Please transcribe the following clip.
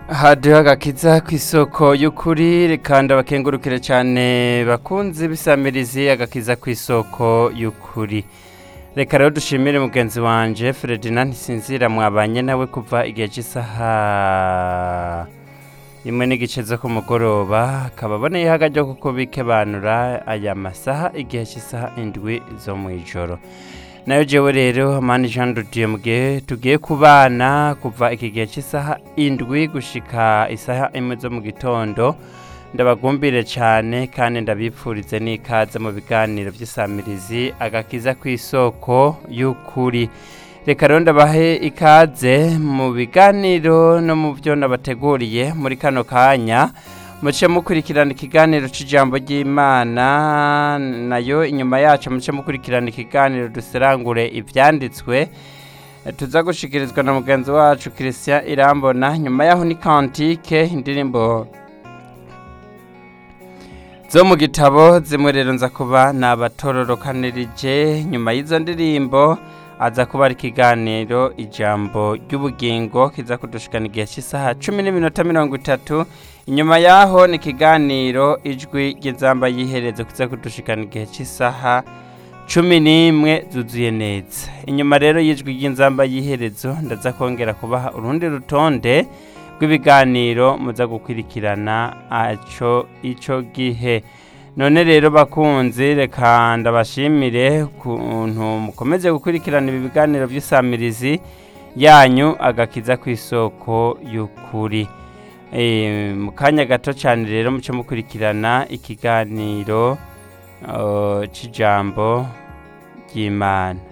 Haduha agakiza kw'isoko y'ukuri reka ndabakengurukire cyane bakunzi bisamirizi agakiza kw'isoko y'ukuri. Reka rero dushimire mugenzi wanje Ferdinand Ntisinzira mwabanye nawe kuva igihe cy'isaha imwe n'igice zo ku mugoroba akaba aboneye hagajya kuko bikebanura aya masaha igihe cy'isaha 7 zo mu ijoro. Nayo jewe rero Mani Jean Dieu mugihe tugiye kubana kuva iki gihe cy'isaha 7 gushika isaha 1 zo mu gitondo ndabagumbire cyane kandi ndabipfurize n'ikaze mu biganiro by'isamirizi agakiza kw'isoko y'ukuri. Reka rero ndabahe ikaze mu biganiro no mu byo nabateguriye muri kano kanya muce mukurikirana ikiganiro c'ijambo ry'Imana nayo inyuma yacu muce mukurikirana ikiganiro duserangure ivyanditswe tuza gushikirizwa na mugenzi wacu Christian Irambona. Nyuma yaho ni kantike indirimbo zo mu gitabo zimwe rero nza kuba nabatororokanirije. Nyuma y'izo ndirimbo aza kuba ari ikiganiro ijambo ry'ubugingo kiza kudushikana igihe cy'isaha 10:30. Inyuma yaho ni ikiganiro ijwi ry'inzamba yiherezo kiza kudushikana igihe cy'isaha 11 zuzuye neza. Inyuma rero y'ijwi ry'inzamba yiherezo ndaza kongera kubaha urundi rutonde rw'ibiganiro muza gukurikirana ico gihe. None rero bakunzi reka ndabashimire kuntu mukomeze gukurikirana ibi biganiro by'isamirizi yanyu agakiza kw'isoko y'ukuri. Mu kanya gato cyane rero muce mukurikirana ikiganiro c'ijambo ry'Imana.